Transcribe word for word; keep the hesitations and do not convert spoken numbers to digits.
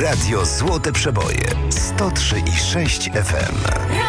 Radio Złote Przeboje sto trzy i sześć F M.